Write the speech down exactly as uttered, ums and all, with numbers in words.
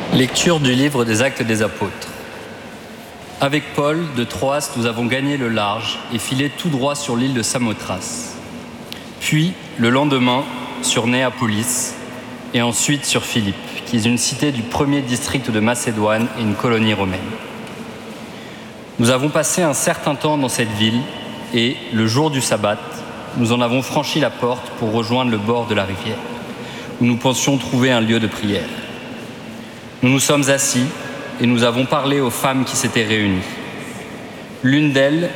Lecture du livre des Actes des Apôtres. Avec Paul, de Troas, nous avons gagné le large et filé tout droit sur l'île de Samothrace. Puis, le lendemain, sur Néapolis, et ensuite sur Philippe, qui est une cité du premier district de Macédoine et une colonie romaine. Nous avons passé un certain temps dans cette ville et, le jour du sabbat, nous en avons franchi la porte pour rejoindre le bord de la rivière, où nous pensions trouver un lieu de prière. Nous nous sommes assis et nous avons parlé aux femmes qui s'étaient réunies. L'une d'elles,